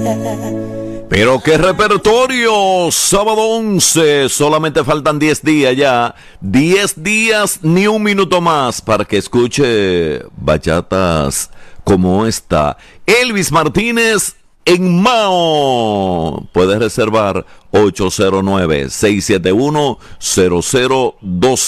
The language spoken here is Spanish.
Pero qué repertorio, sábado 11, solamente faltan 10 días ya, 10 días ni un minuto más para que escuche bachatas como esta. Elvis Martínez en Mao. Puedes reservar 809-671-0012.